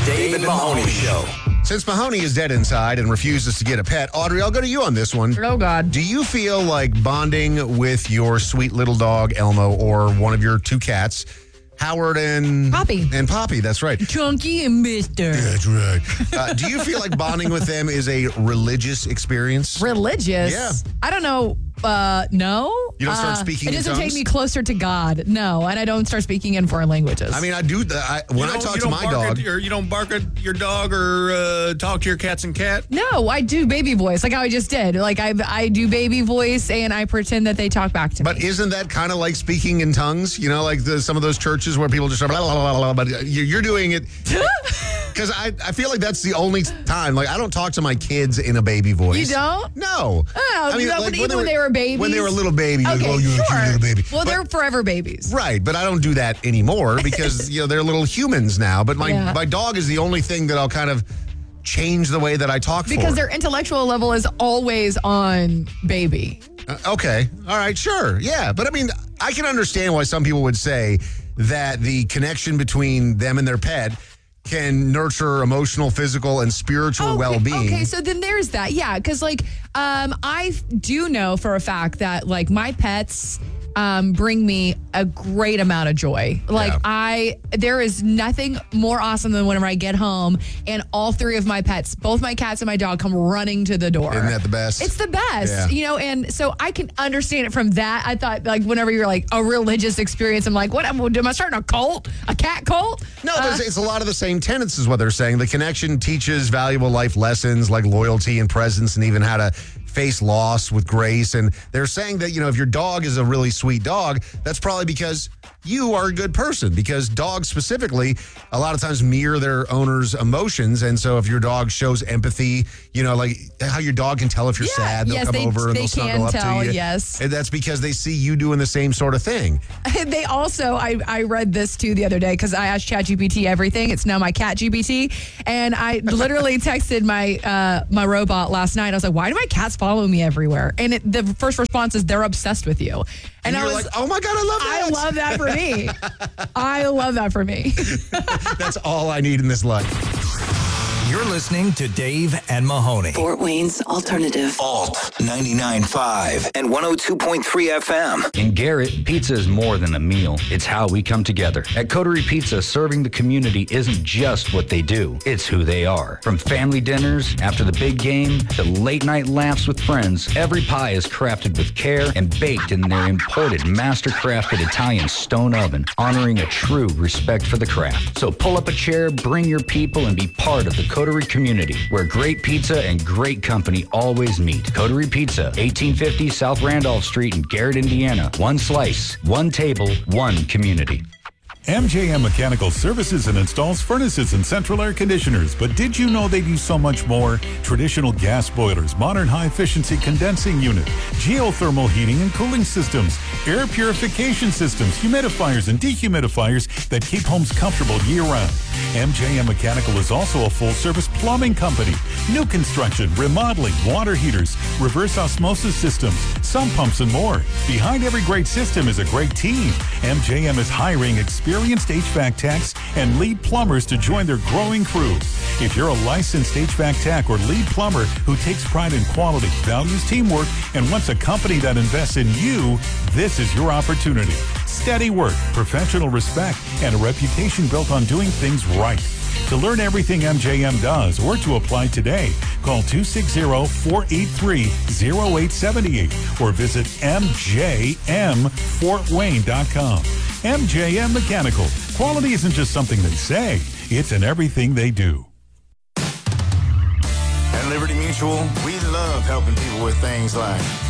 Dave and Mahoney Show. Since Mahoney is dead inside and refuses to get a pet, Audrey, I'll go to you on this one. Oh, God. Do you feel like bonding with your sweet little dog, Elmo, or one of your two cats, Howard and Poppy? And Poppy, that's right. Chunky and Mister. That's right. Do you feel like bonding with them is a religious experience? Religious? Yeah. I don't know. No. You don't start speaking in It doesn't tongues? take me closer to God. No. And I don't start speaking in foreign languages. I mean, I do. When I talk to my dog. You don't bark at your dog or talk to your cats and cat? No, I do baby voice like how I just did. Like I do baby voice and I pretend that they talk back to me. But isn't that kind of like speaking in tongues? You know, like some of those churches where people just blah, blah, blah, blah, blah, but you're doing it. Because I feel like that's the only time. Like, I don't talk to my kids in a baby voice. You don't? No. Oh, I mean, no, like, but even when they were babies? When they were a little baby, you're Okay, like, oh, you're a cute little baby. Well, But- they're forever babies. Right, but I don't do that anymore because, they're little humans now. But my dog is the only thing that I'll kind of change the way that I talk Because for. their intellectual level is always on baby. Okay. All right. Sure. Yeah. But I mean, I can understand why some people would say that the connection between them and their pet can nurture emotional, physical, and spiritual well-being. Okay, so then there's that. Yeah, because I do know for a fact that my pets bring me a great amount of joy. There is nothing more awesome than whenever I get home and all three of my pets, both my cats and my dog, come running to the door. Isn't that the best? It's the best, Yeah. and so I can understand it from that. I thought whenever you're a religious experience, I'm like, what am I starting a cult? A cat cult? No, it's a lot of the same tenets is what they're saying. The connection teaches valuable life lessons like loyalty and presence and even how to face loss with grace. And they're saying that, if your dog is a really sweet dog, that's probably because you are a good person, because dogs specifically a lot of times mirror their owner's emotions. And so if your dog shows empathy, like how your dog can tell if you're sad, they'll come over and they'll snuggle up to you. Yes. And that's because they see you doing the same sort of thing. They also, I read this too the other day because I asked ChatGPT everything. It's now my cat GPT. And I literally texted my robot last night. I was like, why do my cats follow me everywhere? And the first response is they're obsessed with you. And I you're was like, oh my God, I love that. I love that for me. I love that for me. That's all I need in this life. You're listening to Dave and Mahoney. Fort Wayne's Alternative. Alt 99.5 and 102.3 FM. In Garrett, pizza is more than a meal. It's how we come together. At Coterie Pizza, serving the community isn't just what they do. It's who they are. From family dinners after the big game to late night laughs with friends, every pie is crafted with care and baked in their imported master-crafted Italian stone oven, honoring a true respect for the craft. So pull up a chair, bring your people, and be part of the Coterie community, where great pizza and great company always meet. Coterie Pizza, 1850 South Randolph Street in Garrett, Indiana. One slice, one table, one community. MJM Mechanical services and installs furnaces and central air conditioners. But did you know they do so much more? Traditional gas boilers, modern high-efficiency condensing unit, geothermal heating and cooling systems, air purification systems, humidifiers and dehumidifiers that keep homes comfortable year-round. MJM Mechanical is also a full-service plumbing company. New construction, remodeling, water heaters, reverse osmosis systems, sump pumps, and more. Behind every great system is a great team. MJM is hiring experienced HVAC techs and lead plumbers to join their growing crew. If you're a licensed HVAC tech or lead plumber who takes pride in quality, values teamwork, and wants a company that invests in you, this is your opportunity. Steady work, professional respect, and a reputation built on doing things right. To learn everything MJM does or to apply today, call 260-483-0878 or visit mjmfortwayne.com. MJM Mechanical. Quality isn't just something they say, it's in everything they do. At Liberty Mutual, we love helping people with things like